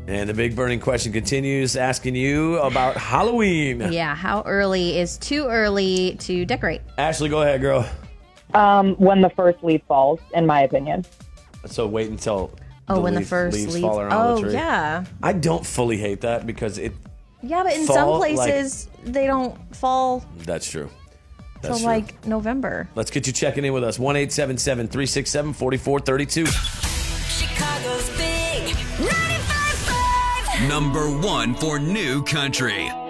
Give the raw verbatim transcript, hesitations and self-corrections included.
And the big burning question continues, asking you about Halloween. Yeah, how early is too early to decorate? Ashley, go ahead, girl. Um, when the first leaf falls, in my opinion. So wait until Oh, the when leaf, the first leaves leaf. fall around Oh, the tree. yeah. I don't fully hate that because it. Yeah, but in fall, some places they don't fall Like, that's true. That's till true. like November. Let's get you checking in with us. one eight seven seven, three six seven, four four three two. Chicago's big ninety-five point five. Number one for new country.